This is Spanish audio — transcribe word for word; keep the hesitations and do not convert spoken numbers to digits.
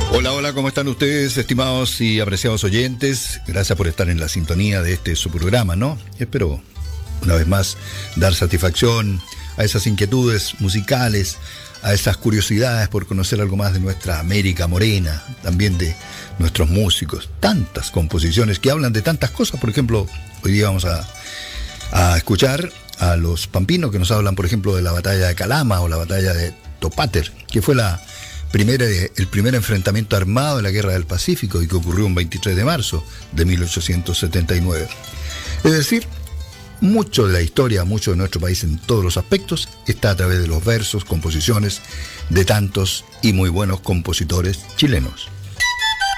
Hola, hola, ¿cómo están ustedes, estimados y apreciados oyentes? Gracias por estar en la sintonía de este su programa, ¿no? Espero, una vez más, dar satisfacción a esas inquietudes musicales, a esas curiosidades por conocer algo más de nuestra América morena, también de nuestros músicos. Tantas composiciones que hablan de tantas cosas. Por ejemplo, hoy día vamos a, a escuchar a los pampinos que nos hablan, por ejemplo, de la batalla de Calama o la batalla de Topáter, que fue la Primera, el primer enfrentamiento armado en la Guerra del Pacífico y que ocurrió un veintitrés de marzo de mil ochocientos setenta y nueve. Es decir, mucho de la historia, mucho de nuestro país en todos los aspectos está a través de los versos, composiciones de tantos y muy buenos compositores chilenos.